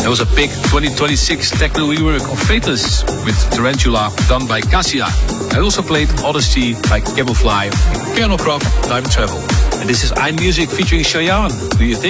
There was a big 2026 techno rework of Faithless with Tarantula done by Cassia. I also played Odyssey by Cabblefly, Piano Crop, Time Travel. And this is iMusic featuring Cheyenne. Do you think?